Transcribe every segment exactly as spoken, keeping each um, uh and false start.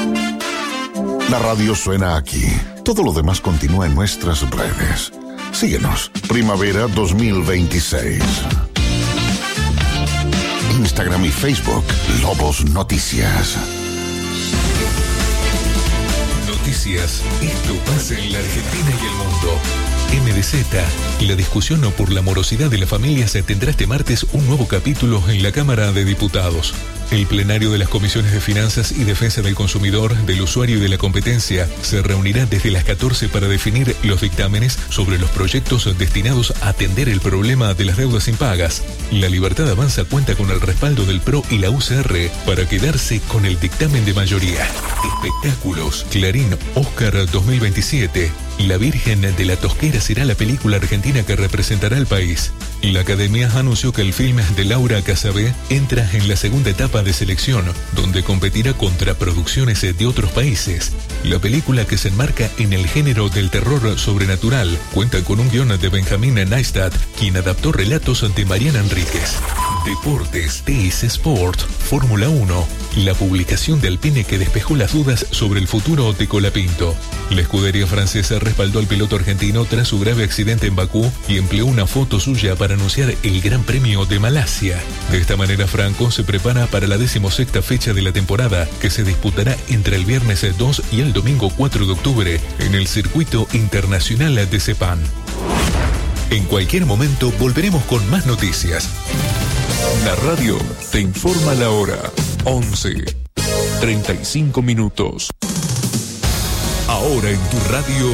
La radio suena aquí. Todo lo demás continúa en nuestras redes. Síguenos. Primavera dos mil veintiséis. Instagram y Facebook. Lobos Noticias. Noticias. Esto pasa en la Argentina y el mundo. M D Z. La discusión por la morosidad de las familias tendrá este martes un nuevo capítulo en la Cámara de Diputados. El plenario de las Comisiones de Finanzas y Defensa del Consumidor, del Usuario y de la Competencia se reunirá desde las catorce para definir los dictámenes sobre los proyectos destinados a atender el problema de las deudas impagas. La Libertad Avanza cuenta con el respaldo del P R O y la U C R para quedarse con el dictamen de mayoría. Espectáculos. Clarín Oscar dos mil veintisiete. La Virgen de la Tosquera será la película argentina que representará al país. La Academia anunció que el film de Laura Casabé entra en la segunda etapa de selección, donde competirá contra producciones de otros países. La película, que se enmarca en el género del terror sobrenatural, cuenta con un guion de Benjamín Neistat, quien adaptó relatos de Mariana Enríquez. Deportes. T S Sport. Fórmula uno. La publicación de Alpine que despejó las dudas sobre el futuro de Colapinto. La escudería francesa respaldó al piloto argentino tras su grave accidente en Bakú y empleó una foto suya para anunciar el Gran Premio de Malasia. De esta manera, Franco se prepara para la decimosexta fecha de la temporada, que se disputará entre el viernes dos y el domingo cuatro de octubre en el Circuito Internacional de Sepang. En cualquier momento volveremos con más noticias. La radio te informa la hora. once, treinta y cinco minutos. Ahora en tu radio,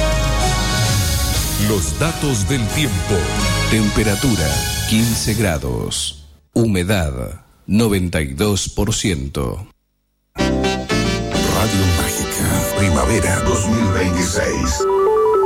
los datos del tiempo. Temperatura quince grados. Humedad noventa y dos por ciento. Radio Mágica. Primavera dos mil veintiséis.